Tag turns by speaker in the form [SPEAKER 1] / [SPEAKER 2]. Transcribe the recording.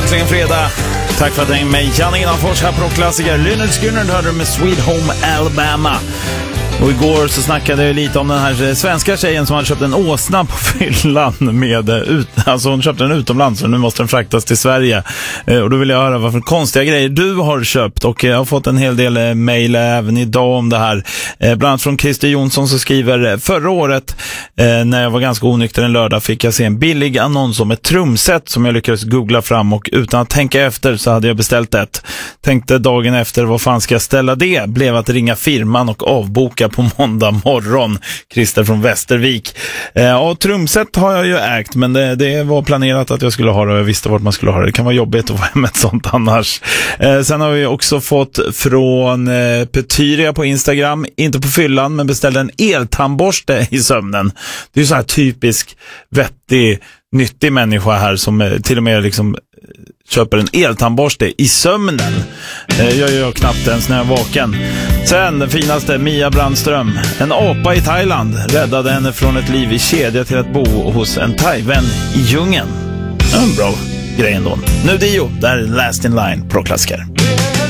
[SPEAKER 1] Äntligen fredag. Tack för att du hängde med. Janne Innanfors här på klassiker. Lynyrd Skynyrd hörde med Sweet Home Alabama. Och igår så snackade jag lite om den här svenska tjejen som hade köpt en åsna på fyllan alltså hon köpte den utomlands och nu måste den fraktas till Sverige. Och då vill jag höra vad för konstiga grejer du har köpt, och jag har fått en hel del mejl även idag om det här. Bland annat från Christer Jonsson som skriver: förra året när jag var ganska onykter en lördag fick jag se en billig annons om ett trumset som jag lyckades googla fram, och utan att tänka efter så hade jag beställt ett. Tänkte dagen efter, vad fan ska jag ställa det? Blev att ringa firman och avboka på måndag morgon. Christer från Västervik. Och trumset har jag ju ägt, men det var planerat att jag skulle ha det och jag visste vart man skulle ha det. Det kan vara jobbigt att vara med ett sånt annars. Sen har vi också fått från Petyria på Instagram, inte på fyllan, men beställde en eltandborste i sömnen. Det är ju så här typisk, vettig, nyttig människa här som till och med liksom köper en eltandborste i sömnen. Jag gör knappt ens när jag är vaken. Sen den finaste, Mia Brandström. En apa i Thailand räddade henne från ett liv i kedja till att bo hos en thai-vän i djungeln. En bra grej ändå. Nu Dio, där är Last in Line, pro klassiker.